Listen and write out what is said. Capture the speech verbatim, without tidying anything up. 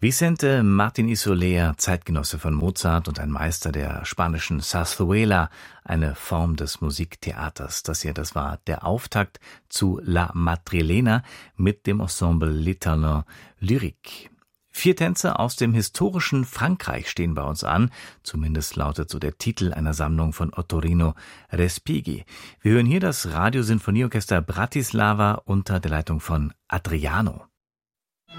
Vicente Martín y Soler, Zeitgenosse von Mozart und ein Meister der spanischen Zarzuela, eine Form des Musiktheaters. Das hier, das war der Auftakt zu La Madrilena mit dem Ensemble L'Éternel Lyrique. Vier Tänze aus dem historischen Frankreich stehen bei uns an, zumindest lautet so der Titel einer Sammlung von Ottorino Respighi. Wir hören hier das Radiosinfonieorchester Bratislava unter der Leitung von Adriano.